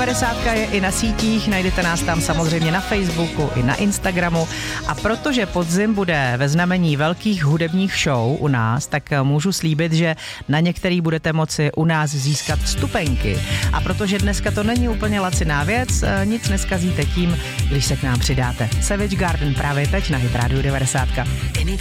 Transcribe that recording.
90 je i na sítích, najdete nás tam samozřejmě na Facebooku i na Instagramu a protože podzim bude ve znamení velkých hudebních show u nás, tak můžu slíbit, že na některý budete moci u nás získat vstupenky. A protože dneska to není úplně laciná věc, nic neskazíte tím, když se k nám přidáte. Savage Garden právě teď na Hit Radio 90.